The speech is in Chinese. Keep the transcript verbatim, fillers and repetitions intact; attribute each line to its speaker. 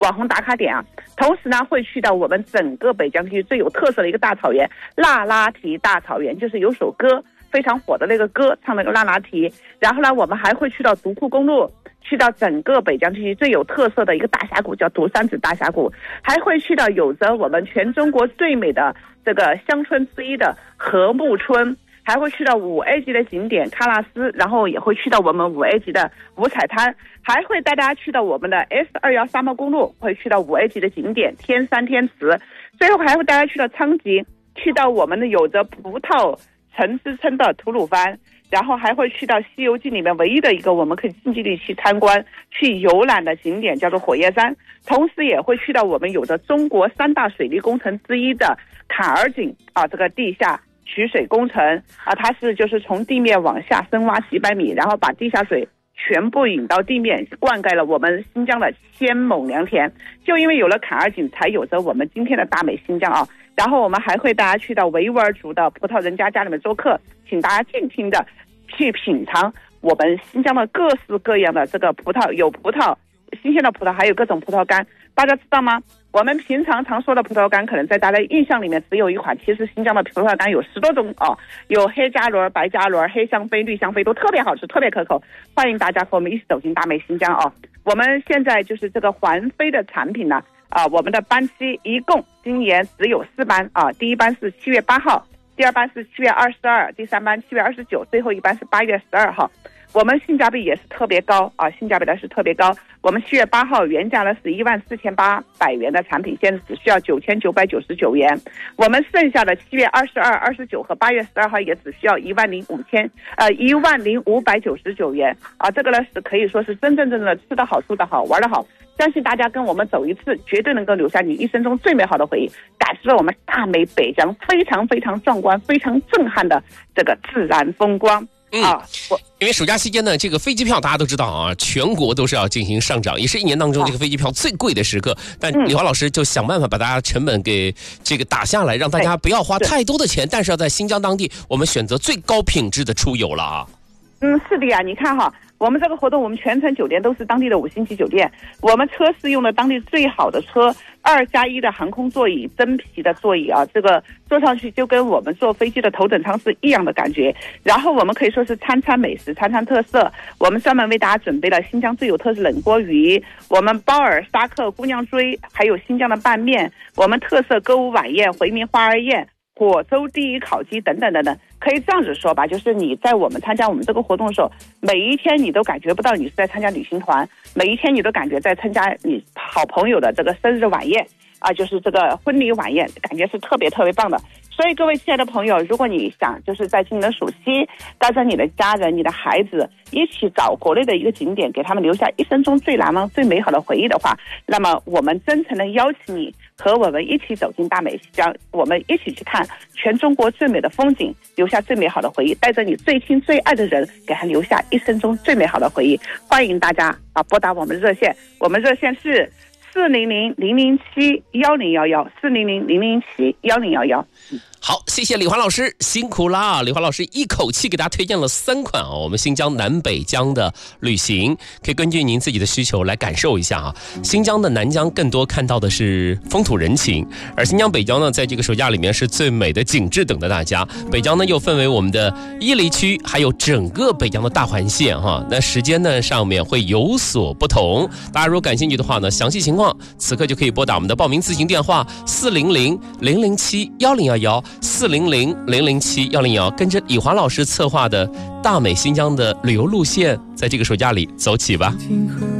Speaker 1: 网红打卡点啊。同时呢，会去到我们整个北疆区最有特色的一个大草原——那拉提大草原，就是有首歌非常火的那个歌，唱那个那拉提。然后呢，我们还会去到独库公路，去到整个北疆区最有特色的一个大峡谷，叫独山子大峡谷，还会去到有着我们全中国最美的这个乡村之一的禾木村。还会去到五 A 级的景点喀纳斯，然后也会去到我们五 A 级的五彩滩，还会带大家去到我们的 S 二一 沙漠公路，会去到五 A 级的景点天山天池，最后还会带大家去到昌吉，去到我们的有着葡萄城之称的吐鲁番，然后还会去到《西游记》里面唯一的一个我们可以近距离去参观、去游览的景点，叫做火焰山。同时也会去到我们有着中国三大水利工程之一的坎儿井啊，这个地下取水工程啊，它是就是从地面往下深挖几百米，然后把地下水全部引到地面，灌溉了我们新疆的鲜猛良田。就因为有了坎儿井，才有着我们今天的大美新疆啊。然后我们还会带大家去到维吾尔族的葡萄人家家里面做客，请大家静听的去品尝我们新疆的各式各样的这个葡萄，有葡萄新鲜的葡萄，还有各种葡萄干。大家知道吗？我们平常常说的葡萄干，可能在大家印象里面只有一款，其实新疆的葡萄干有十多种哦，有黑加仑、白加仑、黑香妃、绿香妃，都特别好吃，特别可口。欢迎大家和我们一起走进大美新疆哦。我们现在就是这个环飞的产品呢，啊，我们的班期一共今年只有四班啊，第一班是七月八号，第二班是七月二十二，第三班七月二十九，最后一班是八月十二号。我们性价比也是特别高啊，性价比的是特别高。我们七月八号原价呢是一万四千八百元的产品，现在只需要九千九百九十九元。我们剩下的七月二十二、二十九和八月十二号也只需要一万零五千呃一万零五百九十九元啊，这个呢是可以说是真正正的吃得好、住得好、玩得好。相信大家跟我们走一次，绝对能够留下你一生中最美好的回忆，感受我们大美北疆非常非常壮观、非常震撼的这个自然风光。
Speaker 2: 嗯，因为暑假期间呢，这个飞机票大家都知道啊，全国都是要进行上涨，也是一年当中这个飞机票最贵的时刻。但李华老师就想办法把大家成本给这个打下来，让大家不要花太多的钱，但是要在新疆当地，我们选择最高品质的出游了啊。
Speaker 1: 嗯，是的呀，你看哈，我们这个活动，我们全程酒店都是当地的五星级酒店，我们车是用的当地最好的车，二加一的航空座椅，真皮的座椅啊，这个坐上去就跟我们坐飞机的头等舱是一样的感觉。然后我们可以说是餐餐美食，餐餐特色。我们专门为大家准备了新疆最有特色冷锅鱼，我们包尔沙克姑娘锥，还有新疆的拌面，我们特色歌舞晚宴、回民花儿宴、火州第一烤鸡等等等等。可以这样子说吧，就是你在我们参加我们这个活动的时候，每一天你都感觉不到你是在参加旅行团，每一天你都感觉在参加你好朋友的这个生日晚宴啊，就是这个婚礼晚宴，感觉是特别特别棒的。所以各位亲爱的朋友，如果你想就是在今年的暑期带着你的家人、你的孩子一起找国内的一个景点，给他们留下一生中最难忘、最美好的回忆的话，那么我们真诚的邀请你和我们一起走进大美新疆，我们一起去看全中国最美的风景，留下最美好的回忆，带着你最亲最爱的人，给他留下一生中最美好的回忆。欢迎大家啊拨打我们热线，我们热线是四零零零零七幺零幺幺，四零零零零七幺零幺幺。
Speaker 2: 好，谢谢李华老师，辛苦啦！李华老师一口气给大家推荐了三款啊，我们新疆南北疆的旅行，可以根据您自己的需求来感受一下啊。新疆的南疆更多看到的是风土人情，而新疆北疆呢，在这个暑假里面是最美的景致等着大家。北疆呢又分为我们的伊犁区，还有整个北疆的大环线哈。那时间呢上面会有所不同，大家如果感兴趣的话呢，详细情况此刻就可以拨打我们的报名咨询电话四零零零零七幺零幺幺。四零零零零七幺零幺，跟着李华老师策划的大美新疆的旅游路线，在这个暑假里走起吧。